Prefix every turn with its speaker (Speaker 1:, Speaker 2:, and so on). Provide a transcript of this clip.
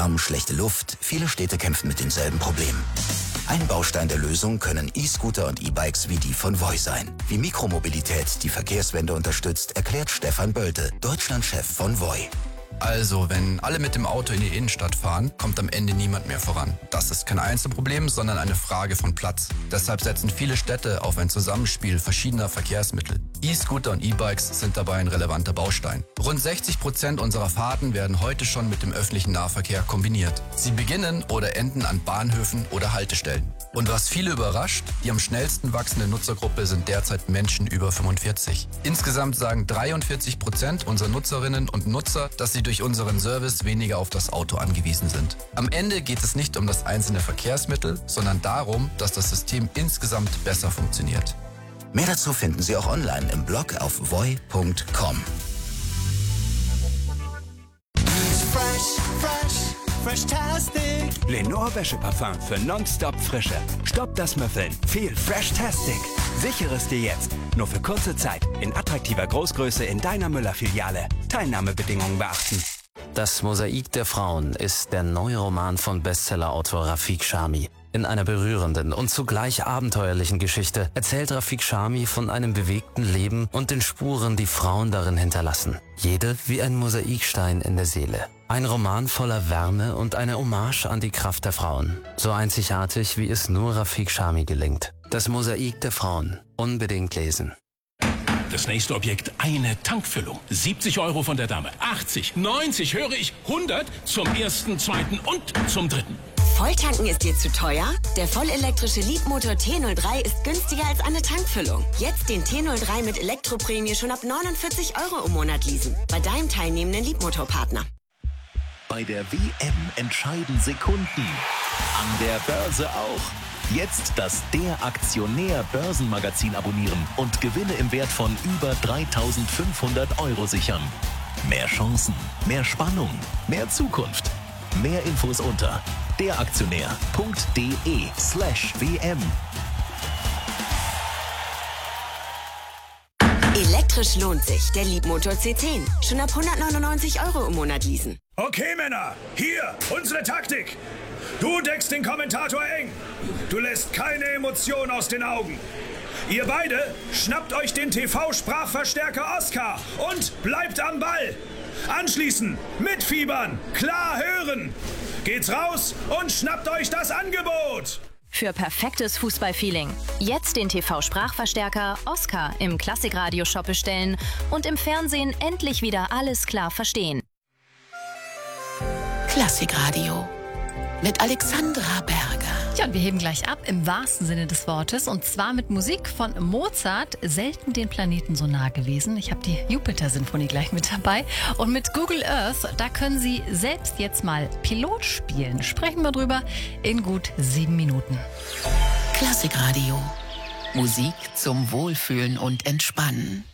Speaker 1: schlechte Luft, viele Städte kämpfen mit demselben Problem. Ein Baustein der Lösung können E-Scooter und E-Bikes wie die von Voi sein. Wie Mikromobilität die Verkehrswende unterstützt, erklärt Stefan Bölte, Deutschlandchef von Voi.
Speaker 2: Also, wenn alle mit dem Auto in die Innenstadt fahren, kommt am Ende niemand mehr voran. Das ist kein Einzelproblem, sondern eine Frage von Platz. Deshalb setzen viele Städte auf ein Zusammenspiel verschiedener Verkehrsmittel. E-Scooter und E-Bikes sind dabei ein relevanter Baustein. Rund 60% unserer Fahrten werden heute schon mit dem öffentlichen Nahverkehr kombiniert. Sie beginnen oder enden an Bahnhöfen oder Haltestellen. Und was viele überrascht, die am schnellsten wachsende Nutzergruppe sind derzeit Menschen über 45. Insgesamt sagen 43% unserer Nutzerinnen und Nutzer, dass sie durch unseren Service weniger auf das Auto angewiesen sind. Am Ende geht es nicht um das einzelne Verkehrsmittel, sondern darum, dass das System insgesamt besser funktioniert.
Speaker 1: Mehr dazu finden Sie auch online im Blog auf voi.com.
Speaker 3: Fresh-tastic. Lenore Wäscheparfum für nonstop Frische. Stoppt das Müffeln. Viel Fresh-tastic. Sichere es dir jetzt. Nur für kurze Zeit. In attraktiver Großgröße in deiner Müller-Filiale. Teilnahmebedingungen beachten.
Speaker 4: Das Mosaik der Frauen ist der neue Roman von Bestsellerautor Rafiq Sharmi. In einer berührenden und zugleich abenteuerlichen Geschichte erzählt Rafiq Sharmi von einem bewegten Leben und den Spuren, die Frauen darin hinterlassen. Jede wie ein Mosaikstein in der Seele. Ein Roman voller Wärme und eine Hommage an die Kraft der Frauen. So einzigartig, wie es nur Rafiq Sharmi gelingt. Das Mosaik der Frauen. Unbedingt lesen.
Speaker 5: Das nächste Objekt, eine Tankfüllung. 70 € von der Dame. 80, 90, höre ich, 100 zum ersten, zweiten und zum dritten.
Speaker 6: Volltanken ist dir zu teuer? Der vollelektrische Leapmotor T03 ist günstiger als eine Tankfüllung. Jetzt den T03 mit Elektroprämie schon ab 49 € im Monat leasen. Bei deinem teilnehmenden Leapmotor-Partner.
Speaker 7: Bei der WM entscheiden Sekunden. An der Börse auch. Jetzt das Der Aktionär Börsenmagazin abonnieren und Gewinne im Wert von über 3.500 € sichern. Mehr Chancen, mehr Spannung, mehr Zukunft. Mehr Infos unter deraktionär.de/WM.
Speaker 6: Elektrisch lohnt sich. Der Leapmotor C10. Schon ab 199 € im Monat leasen.
Speaker 8: Okay, Männer, hier, unsere Taktik. Du deckst den Kommentator eng. Du lässt keine Emotion aus den Augen. Ihr beide schnappt euch den TV-Sprachverstärker Oscar und bleibt am Ball. Anschließend mitfiebern, klar hören. Geht's raus und schnappt euch das Angebot.
Speaker 9: Für perfektes Fußballfeeling. Jetzt den TV-Sprachverstärker Oscar im Klassikradio-Shop bestellen und im Fernsehen endlich wieder alles klar verstehen.
Speaker 10: Klassikradio mit Alexandra Berger.
Speaker 11: Ja, und wir heben gleich ab, im wahrsten Sinne des Wortes. Und zwar mit Musik von Mozart, selten den Planeten so nah gewesen. Ich habe die Jupiter-Sinfonie gleich mit dabei. Und mit Google Earth, da können Sie selbst jetzt mal Pilot spielen. Sprechen wir drüber in gut 7 Minuten.
Speaker 10: Klassikradio. Musik zum Wohlfühlen und Entspannen.